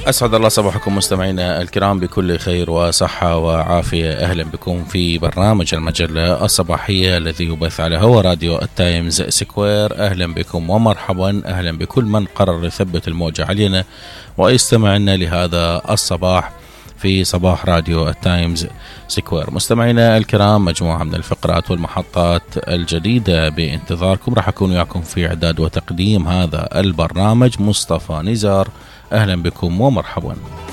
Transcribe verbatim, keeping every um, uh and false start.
أسعد الله صباحكم مستمعينا الكرام بكل خير وصحة وعافية. أهلا بكم في برنامج المجلة الصباحية الذي يبث على هوا راديو التايمز سكوير. أهلا بكم ومرحبا، أهلا بكل من قرر يثبت الموجة علينا ويستمع لنا لهذا الصباح في صباح راديو التايمز سكوير. مستمعينا الكرام، مجموعة من الفقرات والمحطات الجديدة بانتظاركم. راح أكون وياكم في إعداد وتقديم هذا البرنامج مصطفى نزار. أهلا بكم ومرحبا.